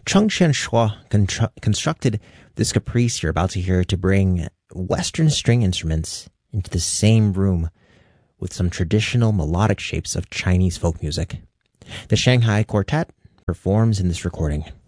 Chung Chen-Shua constructed this caprice you're about to hear to bring Western string instruments into the same room with some traditional melodic shapes of Chinese folk music. The Shanghai Quartet performs in this recording.